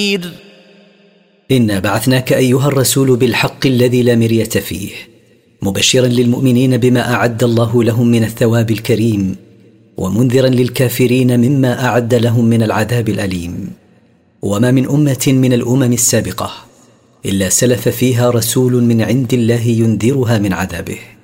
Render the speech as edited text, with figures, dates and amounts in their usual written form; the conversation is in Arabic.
إنا بعثناك أيها الرسول بالحق الذي لا مرية فيه، مبشرا للمؤمنين بما أعد الله لهم من الثواب الكريم، ومنذرا للكافرين مما أعد لهم من العذاب الأليم. وما من أمة من الأمم السابقة إلا سلف فيها رسول من عند الله ينذرها من عذابه.